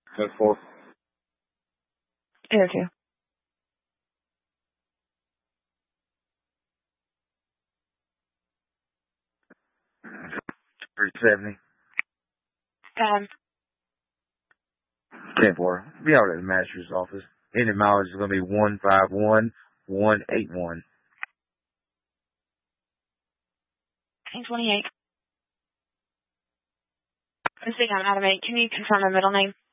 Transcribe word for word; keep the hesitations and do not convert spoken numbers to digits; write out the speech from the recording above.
Code four. Air two. three seventy. Um, ten four. Be out at the master's office. Engine mileage is going to be one five one one eight one. ten twenty-eight. I'm speaking on automatic. Can you confirm my middle name?